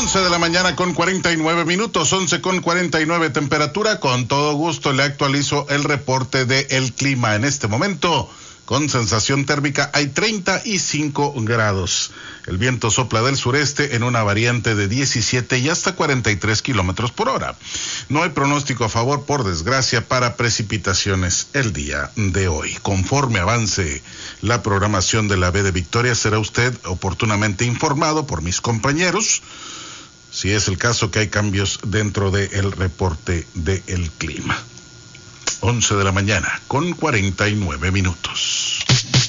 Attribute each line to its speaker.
Speaker 1: 11 de la mañana con 49 minutos, 11 con 49 temperatura. Con todo gusto le actualizo el reporte del clima. En este momento, con sensación térmica, hay 35 grados. El viento sopla del sureste en una variante de 17 y hasta 43 kilómetros por hora. No hay pronóstico a favor, por desgracia, para precipitaciones el día de hoy. Conforme avance la programación de la B de Victoria, será usted oportunamente informado por mis compañeros, si es el caso que hay cambios dentro del reporte del clima. 11 de la mañana con 49 minutos.